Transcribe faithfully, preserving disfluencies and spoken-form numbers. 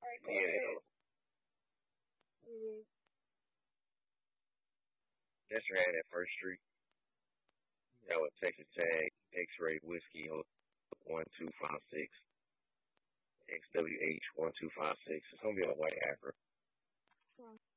right, go Yeah. ahead. Mm-hmm. That's right at First Street. That was Texas Tag, X-Ray Whiskey one two five six, X W H one two five six. It's gonna be a white Acura.